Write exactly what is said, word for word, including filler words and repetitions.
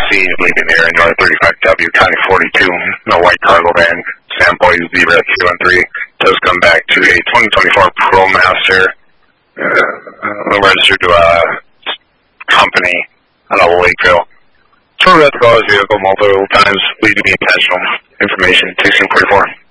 seen leaving the area north thirty-five W, County forty-two, no white cargo van, Sam Boys Zebra three one three, does come back to a twenty twenty-four ProMaster, uh, registered to a company on a Lakeville. Tour red cause vehicle multiple times, lead to be intentional. Information, sixteen forty-four.